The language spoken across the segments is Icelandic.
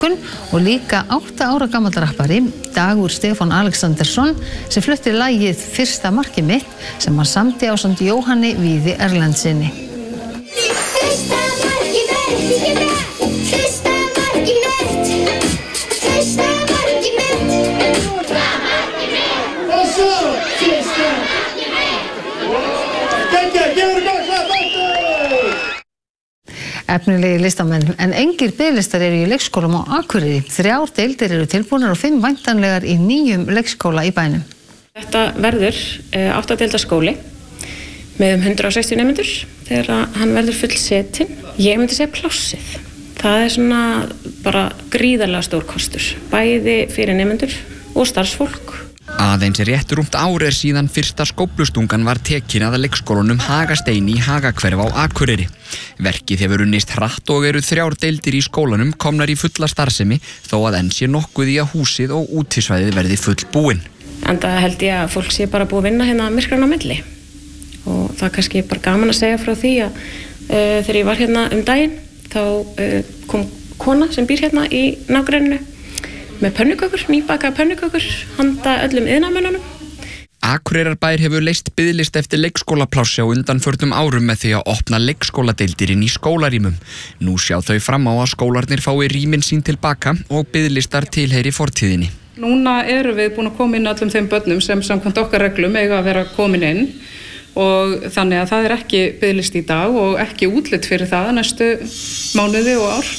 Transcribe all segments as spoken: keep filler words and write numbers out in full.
og líka átta ára gamall rappari, Dagur Stefán Alexandersson, sem flutti lagið Fyrsta markið mitt sem hann samdi ásamt Jóhanni Víði Erlendsinni. Fyrsta markið mitt, fyrsta markið mitt, fyrsta markið mitt, fyrsta markið mitt, og svo fyrsta markið mitt. Gengja, gefur gott að Efnilegi listamenn, en engir biðlistar eru í leikskólum á Akureyri. Þrjár deildir eru tilbúnar og fimm væntanlegar í nýjum leikskóla í bænum. Þetta verður uh, átta deilda skóli með um hundrað og sextíu nemendur þegar hann verður fullsetinn. Ég myndi segja plássið. Það er svona bara gríðarlega stór kostur, bæði fyrir nemendur og starfsfólk. Aðeins rétt rúmt ár er síðan fyrsta skóflustungan var tekin að leikskólanum Hagasteini í Hagahverfi á Akureyri. Verkið hefur unnist hratt og eru þrjár deildir í skólanum komnar í fulla starfsemi þó að enn sé nokkuð í að húsið og útisvæðið verði full búin. En það held ég að fólk sé bara búið að vinna hérna myrkran á milli. Og það er kannski bara gaman að segja frá því að uh, þegar ég var hérna um daginn þá uh, kom kona sem býr hérna í nágrenninu með pönnukökur, nýbakaða pönnukökur handa öllum iðnaðarmönnunum. Akureyrarbær hefur leyst biðlist eftir leikskólaplássi á undanförnum árum með því að opna leikskóladeildir inn í skólarýmum. Nú sjá þau fram á að skólarnir fái rýmin sín tilbaka og biðlistar tilheyri fortíðinni. Núna erum við búin að koma inn öllum þeim börnum sem samkvæmt okkar reglum eiga að vera komin inn og þannig að það er ekki biðlist í dag og ekki útlit fyrir það næstu mánuði og ár.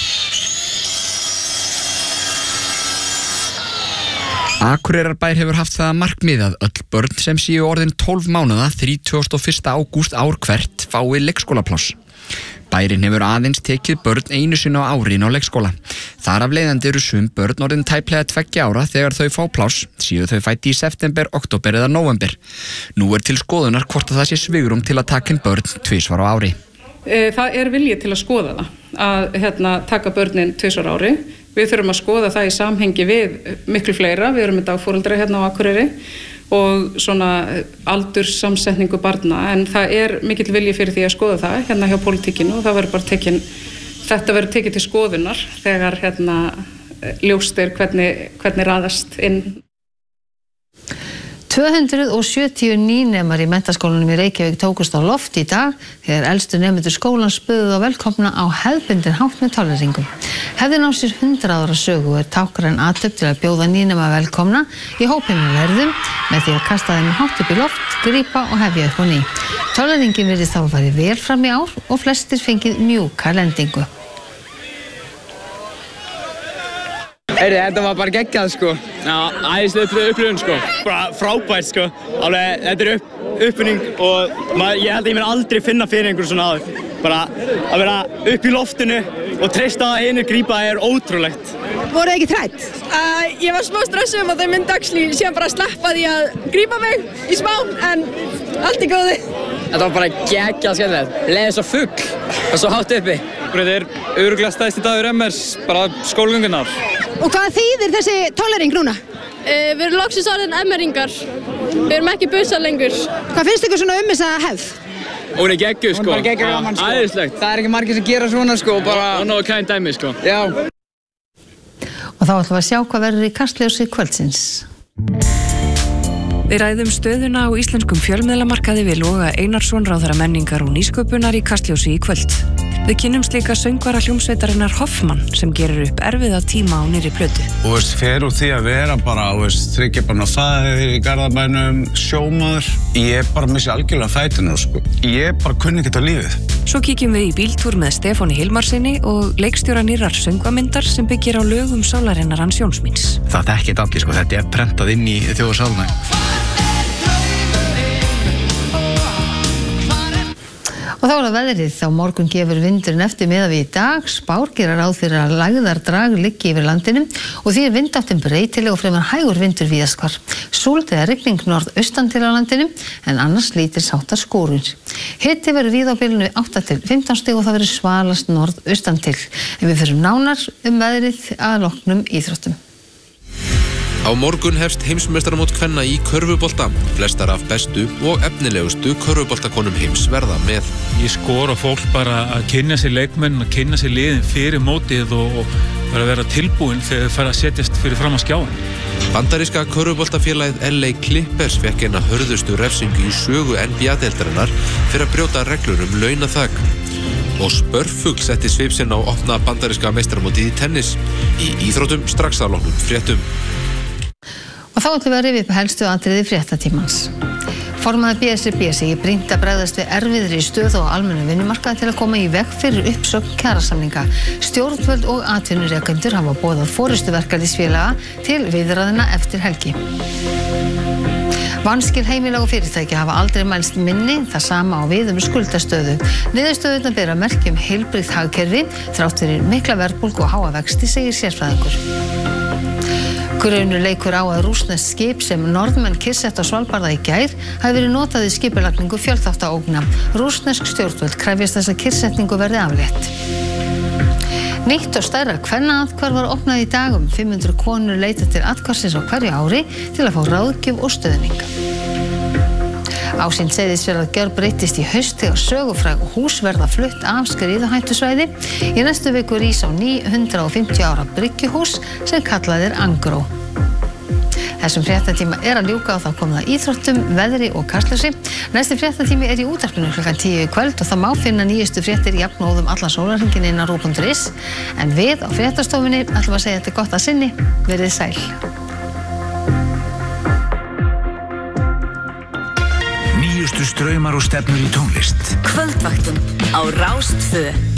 Akureyrarbær hefur haft það að markmið að öll börn sem séu orðin tólf mánuða þrítugasta og fyrsta ágúst ár hvert fái leikskólapláss. Bærinn hefur aðeins tekið börn einu sinni á ári inn á leikskóla. Þar af leiðandi eru sum börn orðin tæplega tveggja ára þegar þau fá pláss, séu þau fædd í september, október eða nóvember. Nú er til skoðunar hvort að það sé svigrúm til að taka inn börn tvisvar á ári. Það er vilji til að skoða það, að hérna, taka börnin tvisvar á ári. Við þurfum að skoða það í samhengi við miklu fleira. Við erum með dagforeldra hérna á Akureyri og svona aldurssamsetningu barna, en það er mikill vilji fyrir því að skoða það hérna hjá pólitíkinu og það verður bara tekin, þetta verður tekið til skoðunar þegar hérna ljóst er hvernig, hvernig raðast inn. tvö hundruð sjötíu nýnemar í menntaskólanum í Reykjavík tókust á loft í dag þegar elstu nemendur skólans buðu á velkomna á hefðbundinn hátt með tolleringu. Hefðin á sér hundrað ára sögu er tákgræn athöfn til að bjóða nýnema velkomna í hópi með verðum með því að kasta þeim hátt upp í loft, grípa og hefja upp á ný. Tolleringin virðist þá að fara vel fram í ár og flestir fengið mjúka lendingu. Heyrðu, þetta var bara geggjað sko. Já, æðislega upplifun sko. Bara frábært sko. Alveg, þetta er upp, uppvinning og maður, ég held að ég mun aldrei finna fyrir einhverjum svona aður. Bara að vera upp í loftinu og treysta að einu grípa er ótrúlegt. Voru þið ekki hrædd? Uh, ég var smá stressum og þau myndi axli síðan bara sleppa því að grípa mig í smá, en allt í góði. Þetta var bara geggjað skemmtilegt. Leðið svo fugl og svo hátt uppi. Þetta er örugglega stærsti dagur M R S, bara skólagöngunnar. Og hvað þýðir þessi tollering núna? Uh, við erum loksins orðin M R-ingar. Við erum ekki bussar lengur. Hvað finnst ykkur svona um þessa hefð? Hún er geggjuð sko. Hún er bara geggjuð gaman sko. Æðislegt. Það er ekki margir sem gera svona sko. Bara og náðu kæn dæmi sko. Já. Og þá ætlum við að sjá hvað verður í Kastljósi kvöldsins. Við ræðum stöðuna á íslenskum fjölmiðlamarkaði við Loga Einarsson, ráðherra menningar og nýsköpunar í Kastljósi í kvöld. Við kynnumst líka söngvara hljómsveitarinnar Hoffmann sem gerir upp erfiða tíma á nýrri plötu. Og veist, fer úr því að vera bara, veist, þriggja barna faðir í Garðabænum, sjómaður. Ég er bara missi algjörlega fætinu, sko. Ég bara kunni ekkert á lífið. Svo kíkjum við í bíltúr með Stefáni Hilmarsinni og leikstjóra nýrrar söngvamyndar sem byggir á lögum sálarinnar hans Jónsmíns. Það þekkir þetta allir, sko. Þetta er prentað inn í þjóðarsálna. Og þá er það veðrið, þá morgun gefur vindurinn eftir miðað við í dag, spár gera ráð fyrir að lægðardrag liggi yfir landinu og því er vindáttin breytileg og fremur hægur vindur víðast hvar. Súld eða rigning norðaustan til á landinu en annars lítils háttar skúrir. Hiti verður víða á bilinu átta til fimmtán stig og það verður svalast norðaustan til. En við förum nánar um veðrið að loknum íþróttum. Á morgun hefst heimsmeistaramót kvenna í körfubolta. Flestar af bestu og efnilegustu körfuboltakonum heims verða með. Ég skora fólk bara að kynna sér leikmenn, að kynna sér liðin fyrir mótið og, og bara vera tilbúin þegar þau fara að setjast fyrir fram að skjáin. Bandaríska körfuboltafélagið L A Clippers fekk eina hörðustu refsingu í sögu N B A-deildarinnar fyrir að brjóta reglur um launaþak. Og Spörfugl setti svip sinn á opna bandaríska meistaramótið í tennis. Í íþróttum strax að loknum fréttum. Og þá ætlum við að rifja upp helstu atriði fréttatímans. Formaður B S R B segir brýnt að bregðast við erfiðri stöðu á almennum vinnumarkaði til að koma í veg fyrir uppsögn kjarasamninga. Stjórnvöld og atvinnurekendur hafa boðað forystu verkalýðsfélaga til viðræðna eftir helgi. Vanskil heimila og fyrirtækja hafa aldrei mælst minni, það sama á við um skuldastöðu. Niðurstöðurnar bera merki um heilbrigt hagkerfi, þrátt fyrir mikla verðbólgu og háa vexti, segir sérfræðingur. Grunur leikur á að rússneskt skip sem Norðmenn kyrrsetta á Svalbarða í gær hafi verið notað í skipulagningu fjölþáttaógna. Rússnesk stjórnvöld krefjast þess að kyrrsetningu verði aflétt. Nýtt og stærra kvennaathvarf var opnað í dag. Um fimm hundruð konur leita til athvarfsins á hverju ári til að fá ráðgjöf og stuðning. Ásýnd Seyðisfjarðar gjörbreyttist í haust þegar sögufræg hús verða flutt af skriðuhættusvæði. Í næstu viku rís á ný hundrað og fimmtíu ára bryggjuhús sem kallað er Angró. Þessum fréttatíma er að ljúka og þá komið að íþróttum, veðri og kastljósi. Næsti fréttatími er í útvarpinu klukkan tíu í kvöld og það má finna nýjustu fréttir jafnóðum allan sólarhringinn inn á rúv punktur is. En við á fréttastofunni ætlum að segja þetta gott að sinni. Verið sæl. Nýjustu straumar og stefnur í tónlist. Kvöldvaktin á Rás tvö.